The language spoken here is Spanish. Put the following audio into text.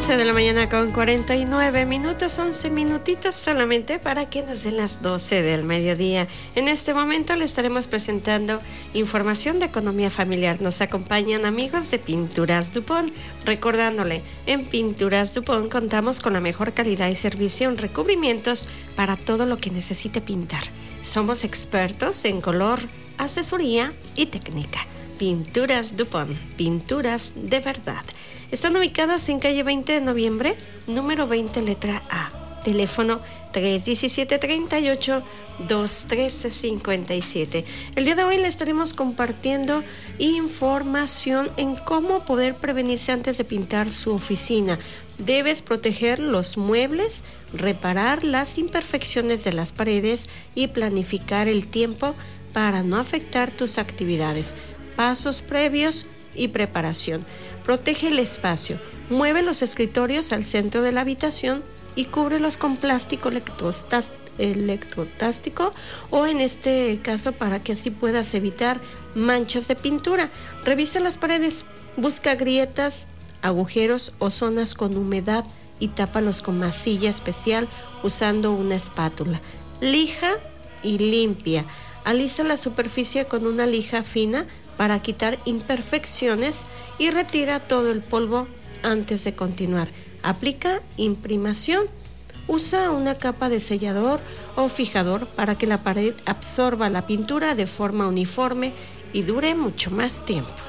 11 de la mañana con 49 minutos, 11 minutitos solamente para que nos den las 12 del mediodía. En este momento le estaremos presentando información de economía familiar. Nos acompañan amigos de Pinturas Dupont, recordándole, en Pinturas Dupont contamos con la mejor calidad y servicio en recubrimientos para todo lo que necesite pintar. Somos expertos en color, asesoría y técnica. Pinturas Dupont, pinturas de verdad. Están ubicados en calle 20 de noviembre, número 20, letra A. Teléfono 317-38-213-57. El día de hoy le estaremos compartiendo información en cómo poder prevenirse antes de pintar su oficina. Debes proteger los muebles, reparar las imperfecciones de las paredes y planificar el tiempo para no afectar tus actividades. Pasos previos y preparación. Protege el espacio. Mueve los escritorios al centro de la habitación y cúbrelos con plástico electrotástico o en este caso para que así puedas evitar manchas de pintura. Revisa las paredes. Busca grietas, agujeros o zonas con humedad y tápalos con masilla especial usando una espátula. Lija y limpia. Alisa la superficie con una lija fina para quitar imperfecciones y retira todo el polvo antes de continuar. Aplica imprimación. Usa una capa de sellador o fijador para que la pared absorba la pintura de forma uniforme y dure mucho más tiempo.